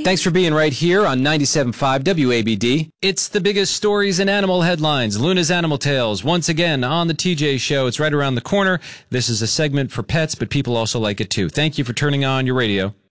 Thanks for being right here on 97.5 WABD. It's the biggest stories in animal headlines. Luna's Animal Tales, once again on the TJ Show. It's right around the corner. This is a segment for pets, but people also like it too. Thank you for turning on your radio.